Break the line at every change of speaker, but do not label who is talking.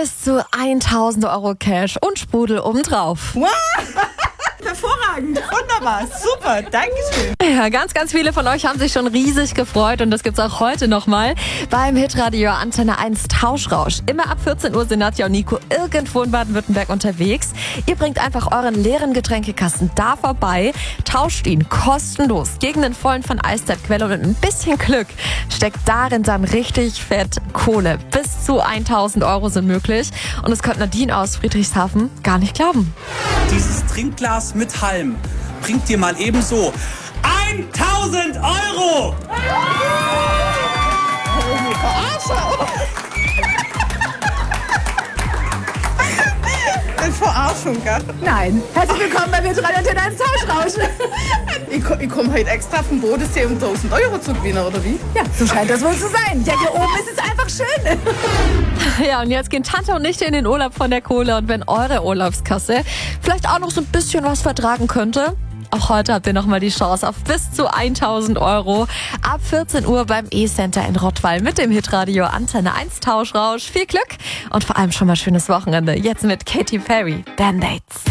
bis zu 1.000 Euro Cash und Sprudel obendrauf.
Wow. Hervorragend, wunderbar, super, Dankeschön.
Ja, ganz, ganz viele von euch haben sich schon riesig gefreut und das gibt's auch heute nochmal beim Hitradio Antenne 1 Tauschrausch. Immer ab 14 Uhr sind Nadja und Nico irgendwo in Baden-Württemberg unterwegs. Ihr bringt einfach euren leeren Getränkekasten da vorbei, tauscht ihn kostenlos gegen den vollen von Eiszeit-Quelle und mit ein bisschen Glück steckt darin dann richtig fett Kohle. Bis zu 1.000 Euro sind möglich und das konnte Nadine aus Friedrichshafen gar nicht glauben.
Dieses Trinkglas mit Halm bringt dir mal ebenso 1.000 Euro!
Verarschung, gell?
Nein. Herzlich willkommen bei Hitradio Antenne 1 Tauschrausch.
Ich komme heute extra vom Bodensee, um 1.000 Euro zu gewinnen, oder wie?
Ja, so scheint das wohl zu sein. Ja, hier oben ist es einfach schön.
Ja, und jetzt gehen Tante und Nichte in den Urlaub von der Kohle. Und wenn eure Urlaubskasse vielleicht auch noch so ein bisschen was vertragen könnte, auch heute habt ihr nochmal die Chance auf bis zu 1.000 Euro. Ab 14 Uhr beim E-Center in Rottweil mit dem Hitradio Antenne 1 Tauschrausch. Viel Glück und vor allem schon mal schönes Wochenende. Jetzt mit Katy Perry, Band-Aids.